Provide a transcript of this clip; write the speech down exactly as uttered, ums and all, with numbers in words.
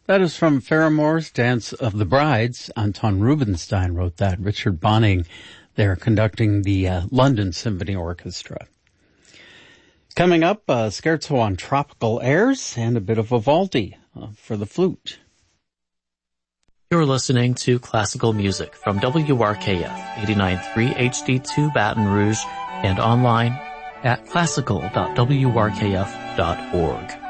That is from Faramore's Dance of the Brides. Anton Rubinstein wrote that. Richard Bonning there conducting the uh, London Symphony Orchestra. Coming up, uh, Scherzo on Tropical Airs and a bit of Vivaldi uh, for the flute. You're listening to classical music from W R K F eighty-nine point three H D two Baton Rouge and online at classical dot w r k f dot org.